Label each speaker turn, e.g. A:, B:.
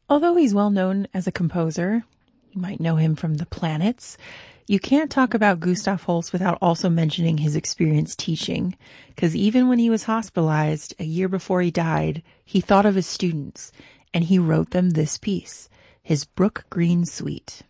A: Although he's well known as a composer, you might know him from The Planets, you can't talk about Gustav Holst without also mentioning his experience teaching, because even when he was hospitalized a year before he died, he thought of his students, and he wrote them this piece, his Brook Green Suite.